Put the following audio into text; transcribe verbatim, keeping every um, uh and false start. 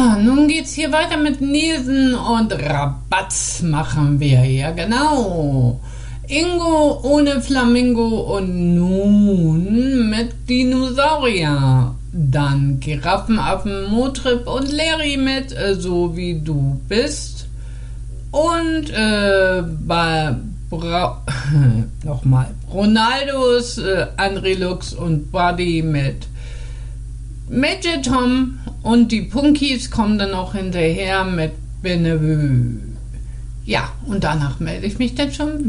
Nun geht's hier weiter mit Nielsen und Rabatz machen wir, ja genau. Ingo ohne Flamingo und nun mit Dinosaurier. Dann Giraffenaffen, Motrip und Larry mit äh, So wie du bist. Und äh, bei Bra nochmal Ronaldos, äh, André Lux und Buddy mit Major Tom und die Punkies kommen dann auch hinterher mit Benevue. Ja, und danach melde ich mich dann schon